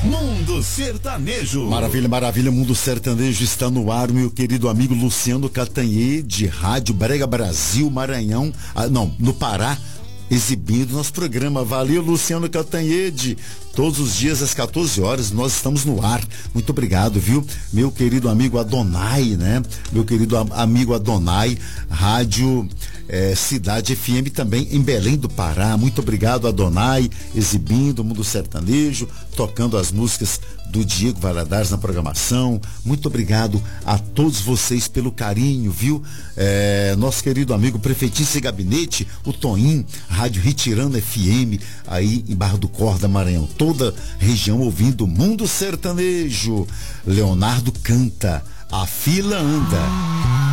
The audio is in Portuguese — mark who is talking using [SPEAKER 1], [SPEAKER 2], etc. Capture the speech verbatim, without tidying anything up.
[SPEAKER 1] Mundo Sertanejo.
[SPEAKER 2] Maravilha, maravilha, Mundo Sertanejo está no ar, meu querido amigo Luciano Catanhê, de Rádio Brega Brasil, Maranhão, ah, não, no Pará, exibindo nosso programa. Valeu, Luciano Catanhede. Todos os dias às quatorze horas nós estamos no ar. Muito obrigado, viu? Meu querido amigo Adonai, né? Meu querido am- amigo Adonai, Rádio eh, Cidade F M também em Belém do Pará. Muito obrigado, Adonai, exibindo o Mundo Sertanejo, tocando as músicas do Diego Valadares na programação. Muito obrigado a todos vocês pelo carinho, viu? Eh, nosso querido amigo Prefeitício e Gabinete, o Toim, Rádio Ritirana F M, aí em Barra do Corda, Maranhão. Toda região ouvindo Mundo Sertanejo. Leonardo canta, a fila anda.